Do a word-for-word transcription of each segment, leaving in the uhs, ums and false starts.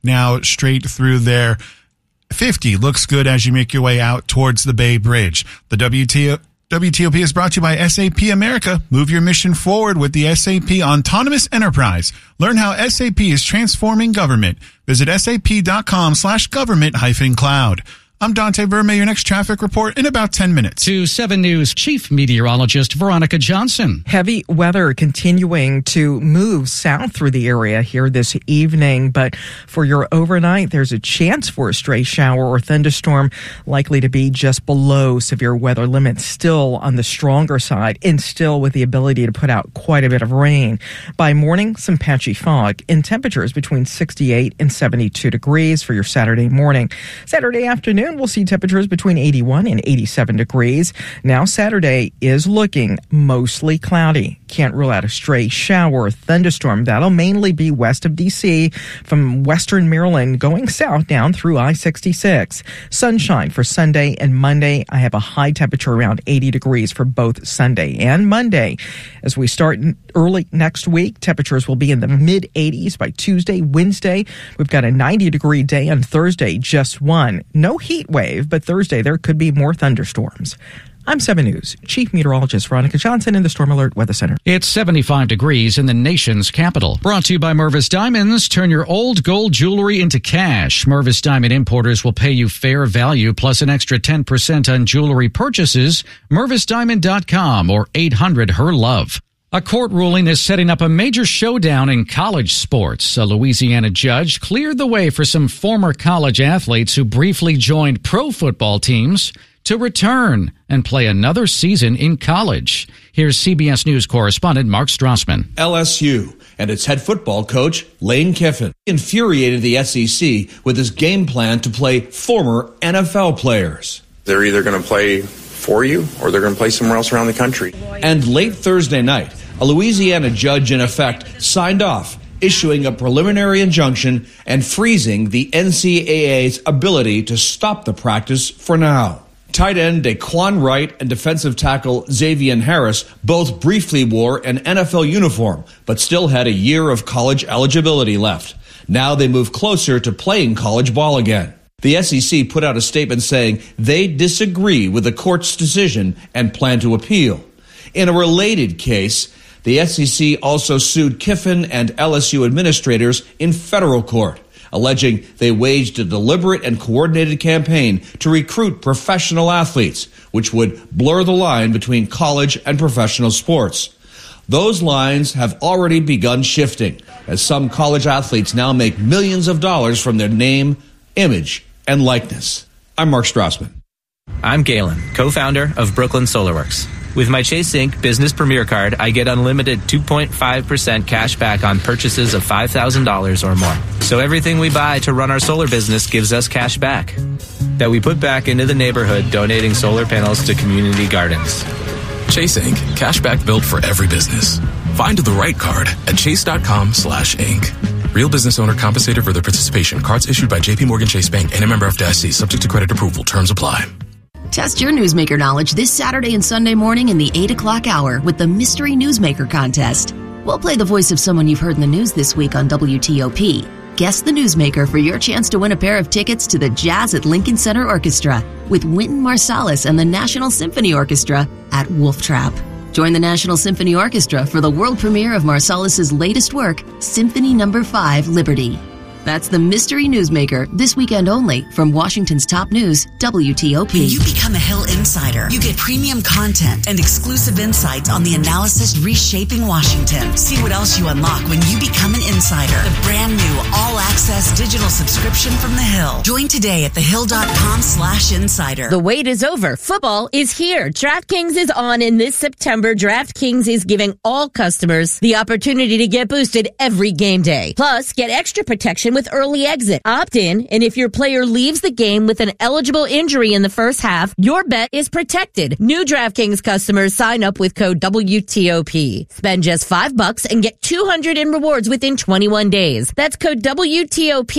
now straight through there. fifty looks good as you make your way out towards the Bay Bridge. The W T O W T O P is brought to you by S A P America. Move your mission forward with the S A P Autonomous Enterprise. Learn how S A P is transforming government. Visit sap.com slash government hyphen cloud. I'm Dante Verme, your next traffic report in about ten minutes. To seven News Chief Meteorologist Veronica Johnson. Heavy weather continuing to move south through the area here this evening, but for your overnight, there's a chance for a stray shower or thunderstorm, likely to be just below severe weather limits, still on the stronger side, and still with the ability to put out quite a bit of rain. By morning, some patchy fog, and temperatures between sixty-eight and seventy-two degrees for your Saturday morning. Saturday afternoon, we'll see temperatures between eighty-one and eighty-seven degrees. Now Saturday is looking mostly cloudy. Can't rule out a stray shower or thunderstorm. That'll mainly be west of D C from western Maryland going south down through I sixty-six. Sunshine for Sunday and Monday. I have a high temperature around eighty degrees for both Sunday and Monday. As we start early next week, temperatures will be in the mid eighties by Tuesday, Wednesday. We've got a ninety degree day on Thursday, just one. No heat wave, but Thursday there could be more thunderstorms. I'm seven News Chief Meteorologist Veronica Johnson in the Storm Alert Weather Center. It's seventy-five degrees in the nation's capital. Brought to you by Mervis Diamonds. Turn your old gold jewelry into cash. Mervis Diamond Importers will pay you fair value plus an extra ten percent on jewelry purchases. Mervis Diamond dot com or eight hundred her love. A court ruling is setting up a major showdown in college sports. A Louisiana judge cleared the way for some former college athletes who briefly joined pro football teams to return and play another season in college. Here's C B S News correspondent Mark Strassman. L S U and its head football coach, Lane Kiffin, infuriated the S E C with his game plan to play former N F L players. They're either going to play for you or they're going to play somewhere else around the country. And late Thursday night, a Louisiana judge, in effect, signed off, issuing a preliminary injunction and freezing the N C double A's ability to stop the practice for now. Tight end Daquan Wright and defensive tackle Xavier Harris both briefly wore an N F L uniform, but still had a year of college eligibility left. Now they move closer to playing college ball again. The S E C put out a statement saying they disagree with the court's decision and plan to appeal. In a related case, the S E C also sued Kiffin and L S U administrators in federal court, alleging they waged a deliberate and coordinated campaign to recruit professional athletes, which would blur the line between college and professional sports. Those lines have already begun shifting, as some college athletes now make millions of dollars from their name, image, and likeness. I'm Mark Strassman. I'm Galen, co-founder of Brooklyn SolarWorks. With my Chase Inc Business Premier Card, I get unlimited two point five percent cash back on purchases of five thousand dollars or more. So everything we buy to run our solar business gives us cash back that we put back into the neighborhood, donating solar panels to community gardens. Chase Inc Cash back built for every business. Find the right card at chase.com slash Inc. Real business owner compensated for their participation. Cards issued by J P Morgan Chase Bank and a member F D I C, subject to credit approval. Terms apply. Test your newsmaker knowledge this Saturday and Sunday morning in the eight o'clock hour with the Mystery Newsmaker Contest. We'll play the voice of someone you've heard in the news this week on W T O P. Guess the newsmaker for your chance to win a pair of tickets to the Jazz at Lincoln Center Orchestra with Wynton Marsalis and the National Symphony Orchestra at Wolf Trap. Join the National Symphony Orchestra for the world premiere of Marsalis's latest work, Symphony Number five, Liberty. That's the Mystery Newsmaker, this weekend only, from Washington's top news, W T O P. When you become a Hill Insider, you get premium content and exclusive insights on the analysis reshaping Washington. See what else you unlock when you become an insider. The brand new all-access digital subscription from The Hill. Join today at thehill.com slash insider. The wait is over. Football is here. DraftKings is on, and this September, DraftKings is giving all customers the opportunity to get boosted every game day. Plus, get extra protection with early exit. Opt in, and if your player leaves the game with an eligible injury in the first half, your bet is protected. New DraftKings customers sign up with code W T O P. Spend just five bucks and get two hundred in rewards within twenty-one days. That's code W T O P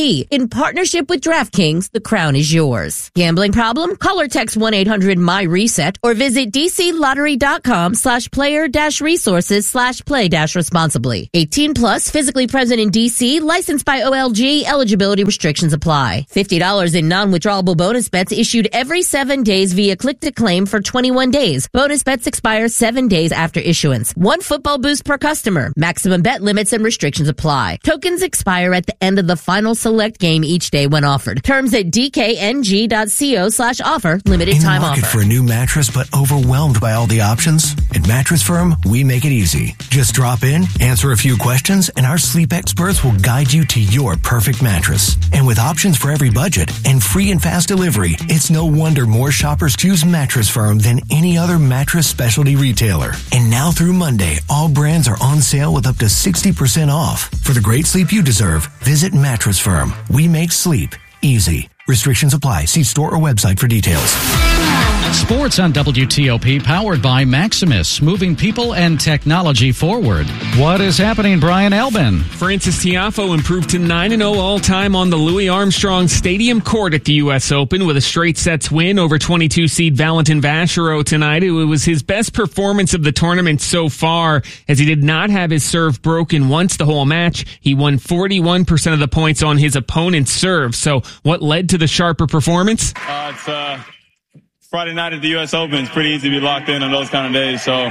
free. In partnership with DraftKings, the crown is yours. Gambling problem? Call or text one eight hundred my reset or visit dclottery.com slash player dash resources slash play dash responsibly. eighteen plus, physically present in D C, licensed by O L G, eligibility restrictions apply. fifty dollars in non-withdrawable bonus bets issued every seven days via click to claim for twenty-one days. Bonus bets expire seven days after issuance. One football boost per customer. Maximum bet limits and restrictions apply. Tokens expire at the end of the final select game each day when offered. Terms at dkng.co slash offer. Limited in time the market offer. For a new mattress but overwhelmed by all the options? At Mattress Firm, we make it easy. Just drop in, answer a few questions, and our sleep experts will guide you to your perfect mattress. And with options for every budget and free and fast delivery, it's no wonder more shoppers choose Mattress Firm than any other mattress specialty retailer. And now through Monday, all brands are on sale with up to sixty percent off. For the great sleep you deserve, visit Mattress Firm. We make sleep easy. Restrictions apply. See store or website for details. Sports on W T O P, powered by Maximus, moving people and technology forward. What is happening, Brian Albin? Frances Tiafoe improved to nine and oh all-time on the Louis Armstrong Stadium court at the U S Open with a straight sets win over twenty-two seed Valentin Vachereau tonight. It was his best performance of the tournament so far, as he did not have his serve broken once the whole match. He won forty-one percent of the points on his opponent's serve. So what led to the sharper performance? Uh, it's, uh... Friday night at the U S Open, it's pretty easy to be locked in on those kind of days. So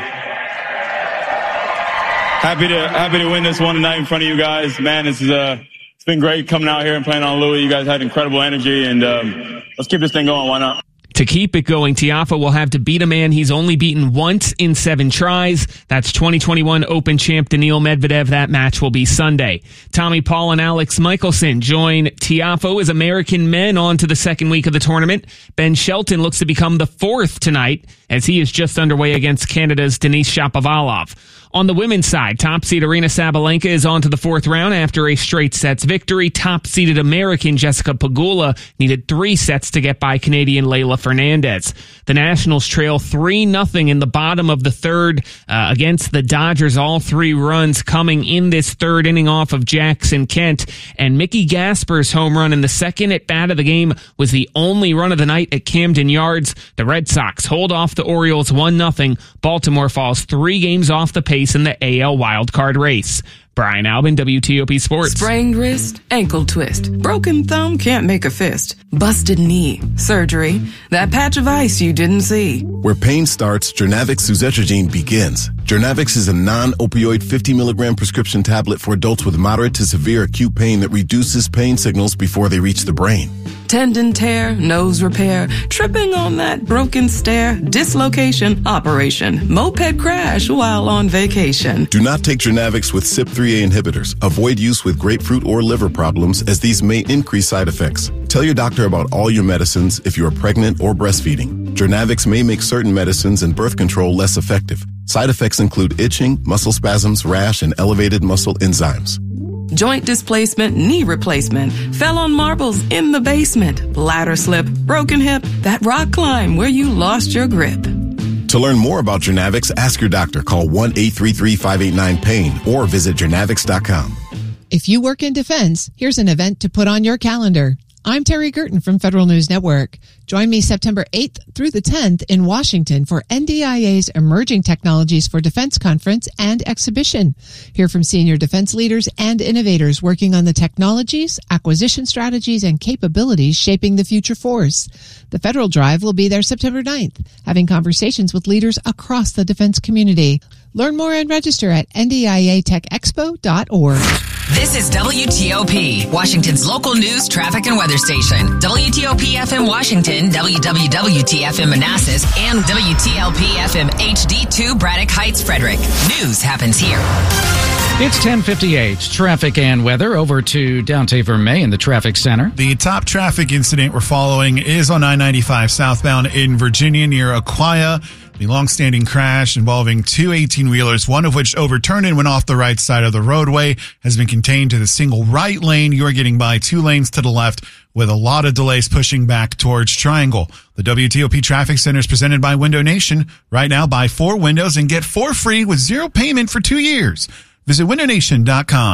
happy to happy to win this one tonight in front of you guys. Man, this is uh, it's been great coming out here and playing on Louis. You guys had incredible energy, and um, let's keep this thing going. Why not? To keep it going, Tiafoe will have to beat a man he's only beaten once in seven tries. That's twenty twenty-one Open champ Daniil Medvedev. That match will be Sunday. Tommy Paul and Alex Michelson join Tiafoe as American men on to the second week of the tournament. Ben Shelton looks to become the fourth tonight, as he is just underway against Canada's Denis Shapovalov. On the women's side, top-seed Aryna Sabalenka is on to the fourth round after a straight sets victory. Top-seeded American Jessica Pegula needed three sets to get by Canadian Leylah Fernandez. The Nationals trail three nothing in the bottom of the third uh, against the Dodgers. All three runs coming in this third inning off of Jackson Kent. And Mickey Gasper's home run in the second at-bat of the game was the only run of the night at Camden Yards. The Red Sox hold off the Orioles one nothing. Baltimore falls three games off the pace in the A L wildcard race. Brian Albin, W T O P Sports. Sprained wrist, ankle twist, broken thumb, can't make a fist, busted knee, surgery, that patch of ice you didn't see. Where pain starts, Jernavix suzetrigine begins. Jernavix is a non-opioid fifty milligram prescription tablet for adults with moderate to severe acute pain that reduces pain signals before they reach the brain. Tendon tear, nose repair, tripping on that broken stair, dislocation, operation, moped crash while on vacation. Do not take Jernavix with C Y P three A inhibitors. Avoid use with grapefruit or liver problems, as these may increase side effects. Tell your doctor about all your medicines if you are pregnant or breastfeeding. Jernavix may make certain medicines and birth control less effective. Side effects include itching, muscle spasms, rash, and elevated muscle enzymes. Joint displacement, knee replacement, fell on marbles in the basement, ladder slip, broken hip, that rock climb where you lost your grip. To learn more about Jernavix, ask your doctor. Call one eight three three, five eight nine, pain or visit jernavix dot com. If you work in defense, here's an event to put on your calendar. I'm Terry Gerton from Federal News Network. Join me September eighth through the tenth in Washington for N D I A's Emerging Technologies for Defense Conference and Exhibition. Hear from senior defense leaders and innovators working on the technologies, acquisition strategies, and capabilities shaping the future force. The Federal Drive will be there September ninth, having conversations with leaders across the defense community. Learn more and register at N D I A tech expo dot org. This is W T O P, Washington's local news, traffic, and weather station. W T O P F M Washington, W W W T F M Manassas, and W T L P F M H D two Braddock Heights, Frederick. News happens here. It's ten fifty-eight. Traffic and weather. Over to Dante Vermey in the traffic center. The top traffic incident we're following is on I ninety-five southbound in Virginia near Aquia. The long-standing crash involving two eighteen-wheelers, one of which overturned and went off the right side of the roadway, has been contained to the single right lane. You're getting by two lanes to the left with a lot of delays pushing back towards Triangle. The W T O P Traffic Center is presented by Window Nation. Right now, buy four windows and get four free with zero payment for two years. Visit window nation dot com.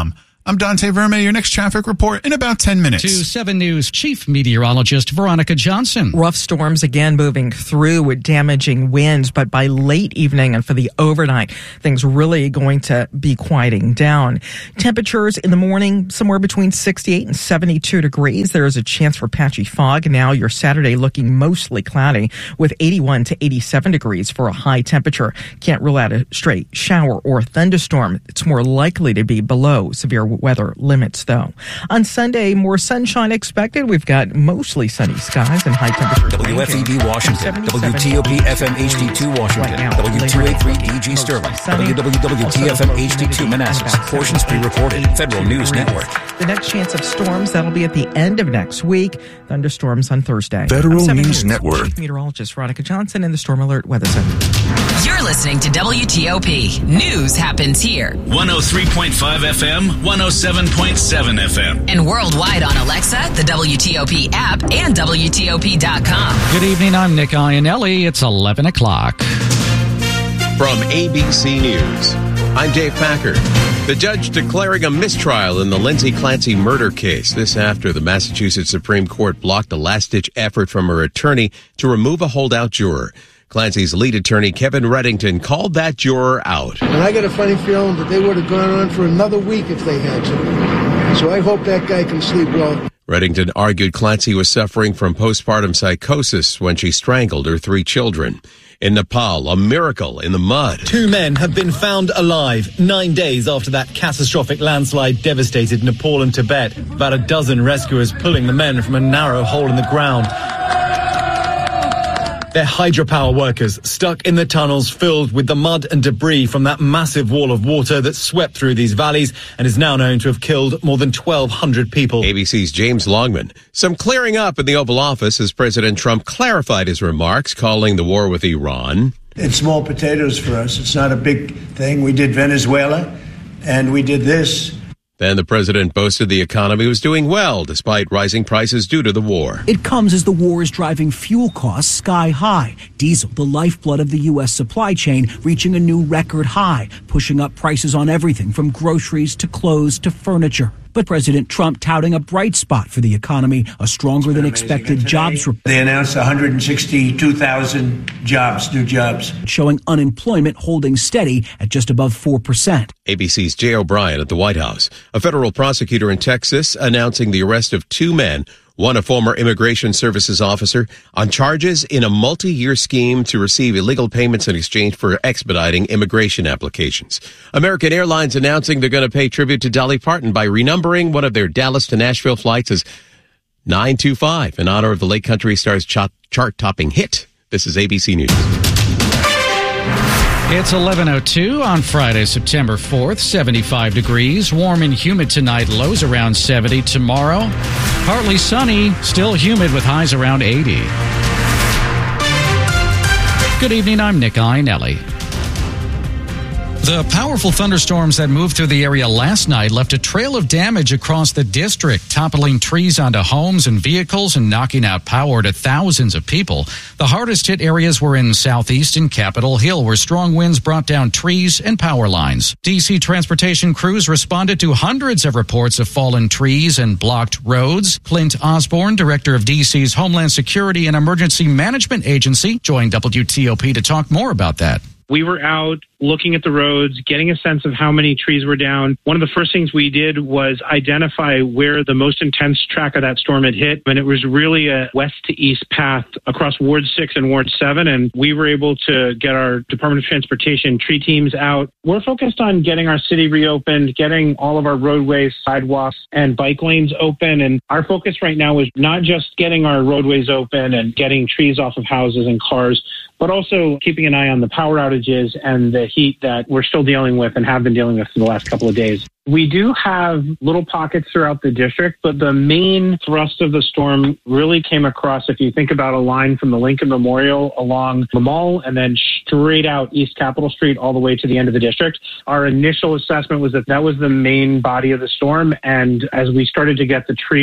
I'm Dante Verme. Your next traffic report in about ten minutes. To seven News Chief Meteorologist Veronica Johnson. Rough storms again moving through with damaging winds, but by late evening and for the overnight, things really going to be quieting down. Temperatures in the morning somewhere between sixty-eight and seventy-two degrees. There is a chance for patchy fog. Now your Saturday looking mostly cloudy with eighty-one to eighty-seven degrees for a high temperature. Can't rule out a straight shower or thunderstorm. It's more likely to be below severe weather limits, though. On Sunday, more sunshine expected. We've got mostly sunny skies and high temperatures. W F E B Washington, W T O P F M H D two Washington, right W two eighty-three D G Sterling, W W W T F M H D two Manassas. Portions pre-recorded. Federal News Network. The next chance of storms, that'll be at the end of next week. Thunderstorms on Thursday. Federal News Network. Chief Meteorologist Veronica Johnson in the Storm Alert Weather Center. You're listening to W T O P. News happens here. one oh three point five F M, one oh seven point seven F M. And worldwide on Alexa, the W T O P app, and W T O P dot com. Good evening, I'm Nick Iannelli. It's eleven o'clock. From A B C News, I'm Dave Packard. The judge declaring a mistrial in the Lindsay Clancy murder case. This after the Massachusetts Supreme Court blocked a last-ditch effort from her attorney to remove a holdout juror. Clancy's lead attorney, Kevin Reddington, called that juror out. And I got a funny feeling that they would have gone on for another week if they had to. So I hope that guy can sleep well. Reddington argued Clancy was suffering from postpartum psychosis when she strangled her three children. In Nepal, a miracle in the mud. Two men have been found alive nine days after that catastrophic landslide devastated Nepal and Tibet. About a dozen rescuers pulling the men from a narrow hole in the ground. They're hydropower workers stuck in the tunnels filled with the mud and debris from that massive wall of water that swept through these valleys and is now known to have killed more than twelve hundred people. A B C's James Longman. Some clearing up in the Oval Office as President Trump clarified his remarks, calling the war with Iran. It's small potatoes for us. It's not a big thing. We did Venezuela and we did this. Then the president boasted the economy was doing well despite rising prices due to the war. It comes as the war is driving fuel costs sky high. Diesel, the lifeblood of the U S supply chain, reaching a new record high, pushing up prices on everything from groceries to clothes to furniture. But President Trump touting a bright spot for the economy, a stronger than expected jobs report. They announced one hundred sixty-two thousand jobs, new jobs. Showing unemployment holding steady at just above four percent. A B C's Jay O'Brien at the White House. A federal prosecutor in Texas announcing the arrest of two men, one a former Immigration Services officer, on charges in a multi-year scheme to receive illegal payments in exchange for expediting immigration applications. American Airlines announcing they're going to pay tribute to Dolly Parton by renumbering one of their Dallas to Nashville flights as nine two five in honor of the late country star's chart-topping hit. This is A B C News. It's eleven oh two on Friday, September fourth, seventy-five degrees, warm and humid tonight, lows around seventy. Tomorrow, partly sunny, still humid with highs around eighty. Good evening, I'm Nick Iannelli. The powerful thunderstorms that moved through the area last night left a trail of damage across the district, toppling trees onto homes and vehicles and knocking out power to thousands of people. The hardest hit areas were in southeast and Capitol Hill, where strong winds brought down trees and power lines. D C transportation crews responded to hundreds of reports of fallen trees and blocked roads. Clint Osborne, director of D C's Homeland Security and Emergency Management Agency, joined W T O P to talk more about that. We were out looking at the roads, getting a sense of how many trees were down. One of the first things we did was identify where the most intense track of that storm had hit. And it was really a west to east path across Ward six and Ward seven. And we were able to get our Department of Transportation tree teams out. We're focused on getting our city reopened, getting all of our roadways, sidewalks, and bike lanes open. And our focus right now is not just getting our roadways open and getting trees off of houses and cars, but also keeping an eye on the power outages and the heat that we're still dealing with and have been dealing with for the last couple of days. We do have little pockets throughout the district, but the main thrust of the storm really came across, if you think about a line from the Lincoln Memorial along the mall and then straight out East Capitol Street all the way to the end of the district. Our initial assessment was that that was the main body of the storm. And as we started to get the tree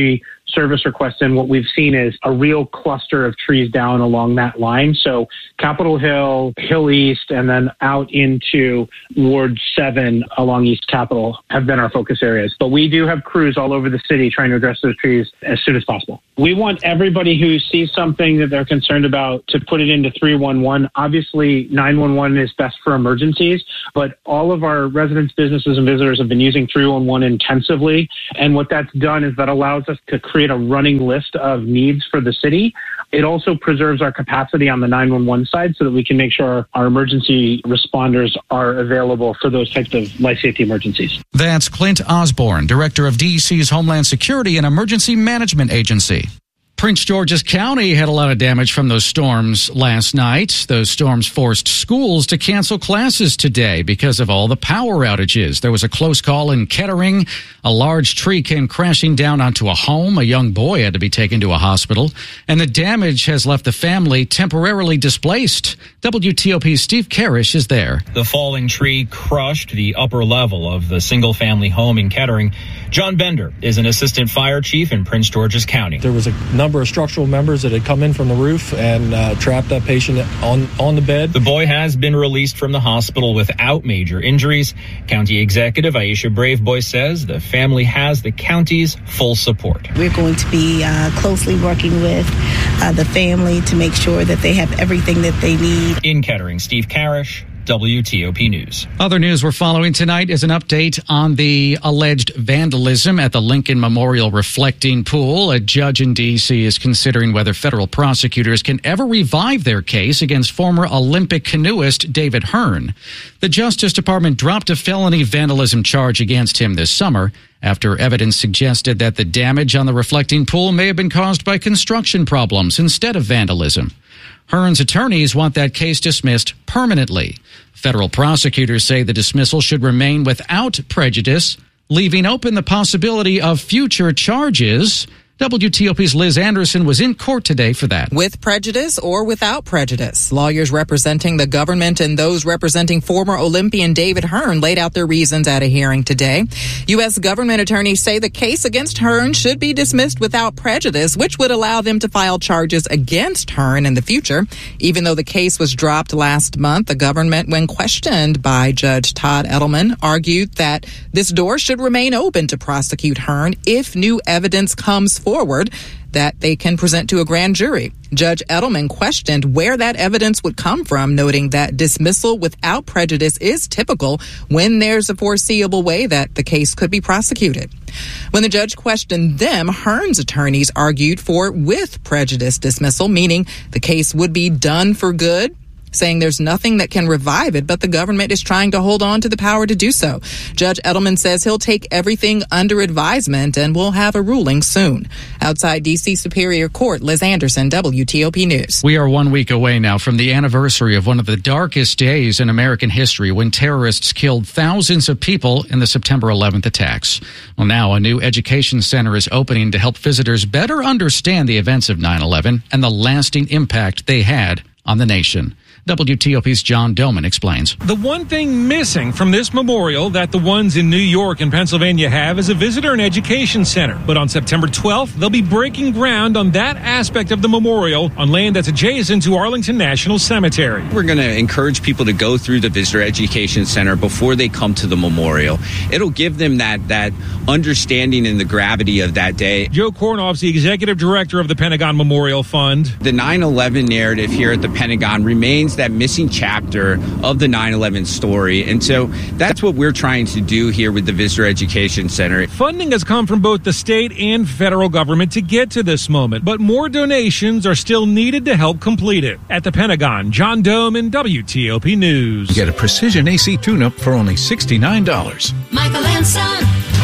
service requests in, what we've seen is a real cluster of trees down along that line. So Capitol Hill, Hill East, and then out into Ward seven along East Capitol have been our focus areas. But we do have crews all over the city trying to address those trees as soon as possible. We want everybody who sees something that they're concerned about to put it into three one one. Obviously, nine one one is best for emergencies, but all of our residents, businesses, and visitors have been using three one one intensively. And what that's done is that allows us to create a running list of needs for the city. It also preserves our capacity on the nine one one side so that we can make sure our emergency responders are available for those types of life safety emergencies. That's Clint Osborne, Director of D C's Homeland Security and Emergency Management Agency. Prince George's County had a lot of damage from those storms last night. Those storms forced schools to cancel classes today because of all the power outages. There was a close call in Kettering. A large tree came crashing down onto a home. A young boy had to be taken to a hospital. And the damage has left the family temporarily displaced. W T O P's Steve Karish is there. The falling tree crushed the upper level of the single-family home in Kettering. John Bender is an assistant fire chief in Prince George's County. There was a number of structural members that had come in from the roof and uh, trapped that patient on, on the bed. The boy has been released from the hospital without major injuries. County Executive Aisha Braveboy says the family has the county's full support. We're going to be uh, closely working with uh, the family to make sure that they have everything that they need. In Kettering, Steve Karish, W T O P News. Other news we're following tonight is an update on the alleged vandalism at the Lincoln Memorial Reflecting Pool. A judge in D C is considering whether federal prosecutors can ever revive their case against former Olympic canoeist David Hearn. The Justice Department dropped a felony vandalism charge against him this summer after evidence suggested that the damage on the reflecting pool may have been caused by construction problems instead of vandalism. Hearn's attorneys want that case dismissed permanently. Federal prosecutors say the dismissal should remain without prejudice, leaving open the possibility of future charges. W T O P's Liz Anderson was in court today for that. With prejudice or without prejudice, lawyers representing the government and those representing former Olympian David Hearn laid out their reasons at a hearing today. U S government attorneys say the case against Hearn should be dismissed without prejudice, which would allow them to file charges against Hearn in the future. Even though the case was dropped last month, the government, when questioned by Judge Todd Edelman, argued that this door should remain open to prosecute Hearn if new evidence comes forward. forward that they can present to a grand jury. Judge Edelman questioned where that evidence would come from, noting that dismissal without prejudice is typical when there's a foreseeable way that the case could be prosecuted. When the judge questioned them, Hearn's attorneys argued for with prejudice dismissal, meaning the case would be done for good, saying there's nothing that can revive it, but the government is trying to hold on to the power to do so. Judge Edelman says he'll take everything under advisement and will have a ruling soon. Outside D C Superior Court, Liz Anderson, W T O P News. We are one week away now from the anniversary of one of the darkest days in American history when terrorists killed thousands of people in the September eleventh attacks. Well, now a new education center is opening to help visitors better understand the events of nine eleven and the lasting impact they had on the nation. W T O P's John Doman explains. The one thing missing from this memorial that the ones in New York and Pennsylvania have is a visitor and education center. But on September twelfth, they'll be breaking ground on that aspect of the memorial on land that's adjacent to Arlington National Cemetery. We're going to encourage people to go through the visitor education center before they come to the memorial. It'll give them that, that understanding and the gravity of that day. Joe Kornoff's the executive director of the Pentagon Memorial Fund. The nine eleven narrative here at the Pentagon remains that missing chapter of the nine eleven story. And so that's what we're trying to do here with the Visitor Education Center. Funding has come from both the state and federal government to get to this moment, but more donations are still needed to help complete it. At the Pentagon, John Doman, W T O P News. Get a precision A C tune-up for only sixty-nine dollars. Michael and Son.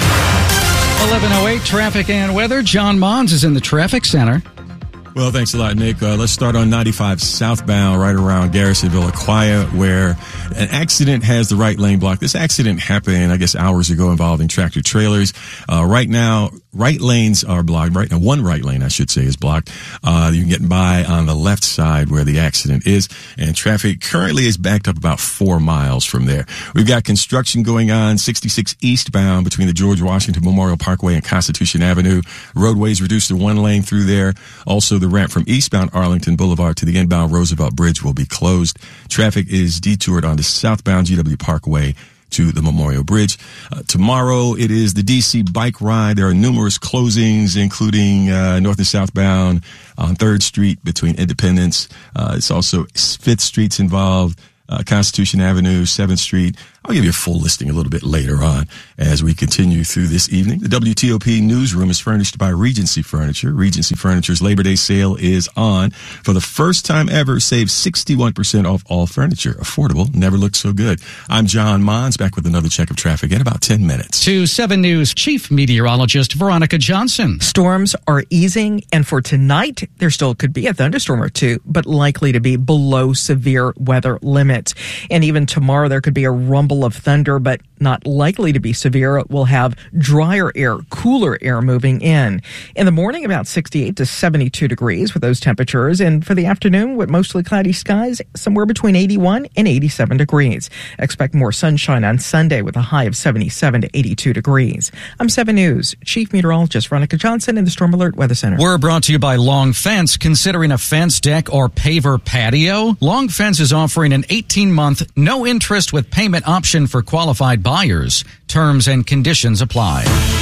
eleven oh eight traffic and weather. John Mons is in the traffic center. Well, thanks a lot, Nick. Uh, let's start on ninety-five southbound right around Garrisonville, Aquia, where an accident has the right lane blocked. This accident happened, I guess, hours ago involving tractor trailers. Uh, right now, right lanes are blocked. Right now, one right lane, I should say, is blocked. Uh, you can get by on the left side where the accident is, and traffic currently is backed up about four miles from there. We've got construction going on sixty-six eastbound between the George Washington Memorial Parkway and Constitution Avenue. Roadways reduced to one lane through there. Also, the ramp from eastbound Arlington Boulevard to the inbound Roosevelt Bridge will be closed. Traffic is detoured onto southbound G W Parkway to the Memorial Bridge. Uh, tomorrow, it is the D C bike ride. There are numerous closings, including uh, north and southbound on third Street between Independence. Uh, it's also fifth Street's involved, uh, Constitution Avenue, seventh Street. I'll give you a full listing a little bit later on as we continue through this evening. The W T O P newsroom is furnished by Regency Furniture. Regency Furniture's Labor Day sale is on. For the first time ever, save sixty-one percent off all furniture. Affordable, never looked so good. I'm John Mons, back with another check of traffic in about ten minutes. To seven News Chief Meteorologist Veronica Johnson. Storms are easing, and for tonight, there still could be a thunderstorm or two, but likely to be below severe weather limits. And even tomorrow, there could be a rumble of thunder, but not likely to be severe. We'll have drier air, cooler air moving in. In the morning, about sixty-eight to seventy-two degrees with those temperatures. And for the afternoon, with mostly cloudy skies, somewhere between eighty-one and eighty-seven degrees. Expect more sunshine on Sunday with a high of seventy-seven to eighty-two degrees. I'm seven News Chief Meteorologist Veronica Johnson in the Storm Alert Weather Center. We're brought to you by Long Fence. Considering a fence, deck, or paver patio? Long Fence is offering an eighteen-month, no-interest with payment option for qualified buyers. Terms and conditions apply.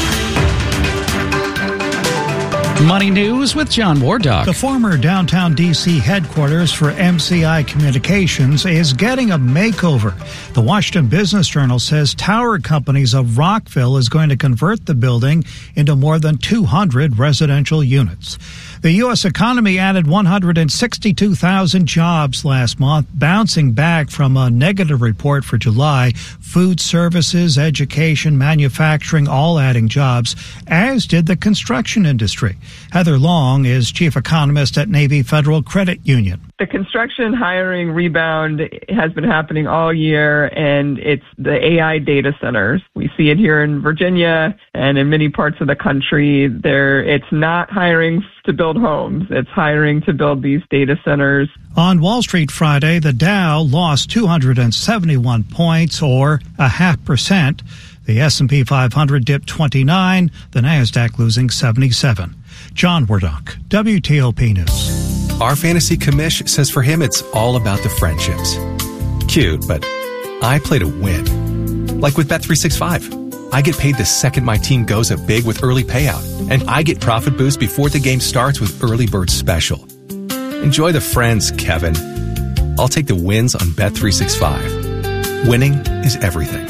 Money News with John Wardock. The former downtown D C headquarters for M C I Communications is getting a makeover. The Washington Business Journal says Tower Companies of Rockville is going to convert the building into more than two hundred residential units. The U S economy added one hundred sixty-two thousand jobs last month, bouncing back from a negative report for July. Food services, education, manufacturing, all adding jobs, as did the construction industry. Heather Long is chief economist at Navy Federal Credit Union. The construction hiring rebound has been happening all year, and it's the A I data centers. We see it here in Virginia and in many parts of the country. There, it's not hiring to build homes. It's hiring to build these data centers. On Wall Street Friday, the Dow lost two hundred seventy-one points, or a half percent. The S and P five hundred dipped twenty-nine, the NASDAQ losing seventy-seven. John Wardock, W T O P News. Our fantasy commish says for him it's all about the friendships. Cute, but I play to win. Like with Bet three sixty-five. I get paid the second my team goes up big with early payout, and I get profit boost before the game starts with Early Bird Special. Enjoy the friends, Kevin. I'll take the wins on Bet three sixty-five. Winning is everything.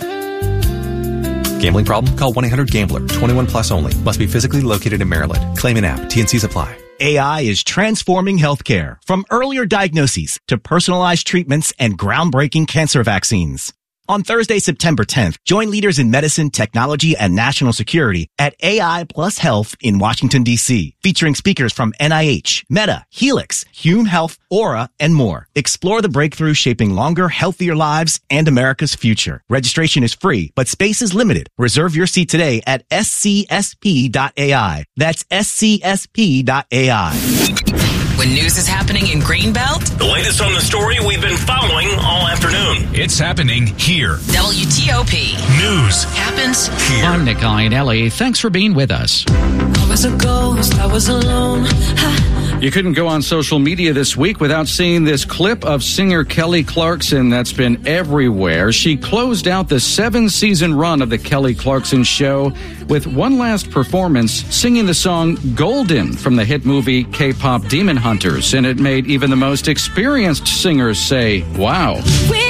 Gambling problem? Call one eight hundred gambler. twenty-one plus only. Must be physically located in Maryland. Claim an app. T and Cs apply. A I is transforming healthcare, from earlier diagnoses to personalized treatments and groundbreaking cancer vaccines. On Thursday, September tenth, join leaders in medicine, technology, and national security at A I Plus Health in Washington, D C, featuring speakers from N I H, Meta, Helix, Hume Health, Aura, and more. Explore the breakthrough shaping longer, healthier lives and America's future. Registration is free, but space is limited. Reserve your seat today at S C S P dot A I. That's S C S P dot A I. When news is happening in Greenbelt, the latest on the story we've been following all afternoon. It's happening here. W T O P News happens here. I'm Nick Iannelli. Thanks for being with us. I was a ghost, I was alone. You couldn't go on social media this week without seeing this clip of singer Kelly Clarkson that's been everywhere. She closed out the seven-season run of the Kelly Clarkson Show with one last performance, singing the song Golden from the hit movie K-pop Demon Hunters, and it made even the most experienced singers say, wow. We